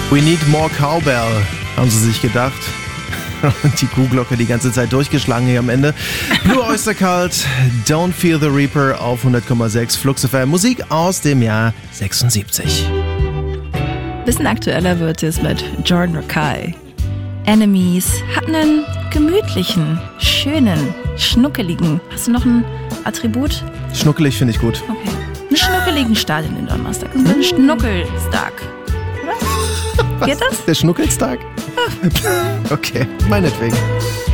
We need more cowbell, haben sie sich gedacht. Und die Kuhglocke die ganze Zeit durchgeschlagen hier am Ende. Blue Oyster Cult, Don't Fear the Reaper auf 100,6 Flux FM. Musik aus dem Jahr 76. Bisschen aktueller wird es mit Jordan Rakei. Enemies hat einen gemütlichen, schönen, schnuckeligen. Hast du noch ein Attribut? Schnuckelig finde ich gut. Okay. Einen schnuckeligen Start in den Donnerstag. So ein Schnuckelstag. Oder? Geht das? Der Schnuckelstag? Okay, meinetwegen.